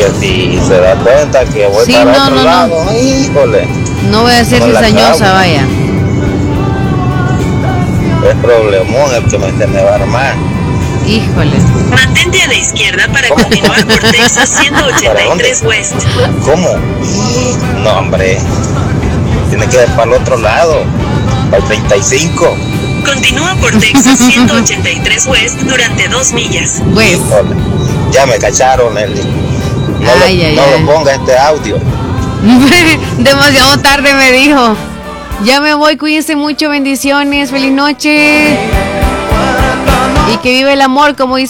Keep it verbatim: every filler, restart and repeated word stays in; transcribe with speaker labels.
Speaker 1: que si se da cuenta que voy
Speaker 2: Sí,
Speaker 1: para
Speaker 2: no,
Speaker 1: otro
Speaker 2: no,
Speaker 1: lado,
Speaker 2: no.
Speaker 1: híjole.
Speaker 2: No voy a ser
Speaker 1: No la
Speaker 2: cizañosa,
Speaker 1: acabo.
Speaker 2: vaya.
Speaker 1: Es problemón el que me, se me va a armar.
Speaker 2: Híjole.
Speaker 3: Mantente a la izquierda para
Speaker 1: ¿Cómo?
Speaker 3: continuar por Texas ciento ochenta
Speaker 1: ¿Para
Speaker 3: y
Speaker 1: dónde?
Speaker 3: tres West.
Speaker 1: ¿Cómo? No, hombre. Tiene que ir para el otro lado. Para el treinta y cinco.
Speaker 3: Continúa por Texas ciento ochenta y tres West durante dos millas.
Speaker 2: Pues.
Speaker 1: Híjole. Ya me cacharon, Nelly. No,
Speaker 2: Ay,
Speaker 1: lo,
Speaker 2: ay,
Speaker 1: no
Speaker 2: ay.
Speaker 1: lo ponga este audio.
Speaker 2: Demasiado tarde me dijo. Ya me voy, cuídense mucho, bendiciones, feliz noche. Y que vive el amor, como dice